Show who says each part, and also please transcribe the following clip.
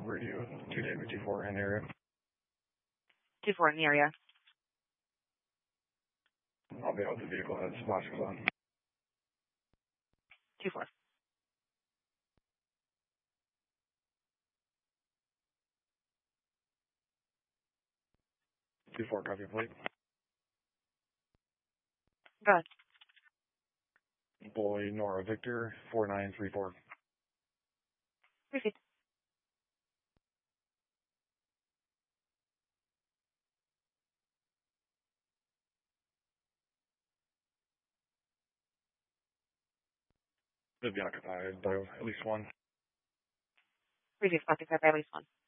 Speaker 1: Radio 2 David 24 in the area.
Speaker 2: 2-4 in the area.
Speaker 1: I'll be out with the vehicle as flashers on.
Speaker 2: 2-4.
Speaker 1: Two four, copy plate.
Speaker 2: Go ahead.
Speaker 1: Boy Nora Victor 4934.
Speaker 2: Proceed.
Speaker 1: Should be occupied by at least one.
Speaker 2: Previous occupied by at least one.